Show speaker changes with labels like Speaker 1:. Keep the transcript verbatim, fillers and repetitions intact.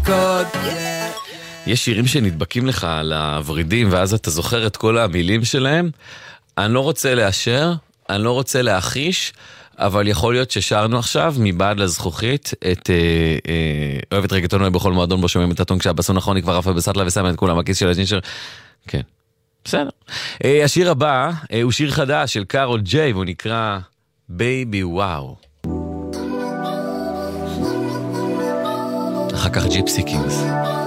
Speaker 1: קוד.
Speaker 2: יש שירים שנדבקים לך על הורידים, ואז אתה זוכר את כל המילים שלהם. אני לא רוצה לאשר, אני לא רוצה להחיש, אבל יכול להיות ששרנו עכשיו מבעד לזכוכית את אה, אה, אוהבת רגטון בכל מועדון בו שומעים את הטון כשהבסון נכון היא כבר רפה בסטלה ושמה את כולם הכיס של הג'ינשר. כן, בסדר. אה, השיר הבא אה, הוא שיר חדש של קארול ג'יי, והוא נקרא בייבי וואו. אחר כך ג'יפסי קינגס.